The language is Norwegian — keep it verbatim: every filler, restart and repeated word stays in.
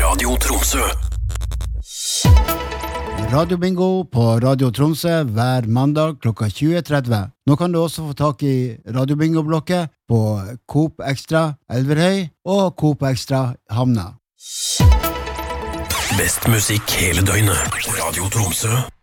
Radio Tromsø. Radio Bingo på Radio Tromsø hver mandag klokka tjue tretti. Nå kan du også få tak i Radio Bingo-blokket på Coop Extra Elverhøy og Coop Extra Hamna. Best musikk hele døgnet. Radio Tromsø.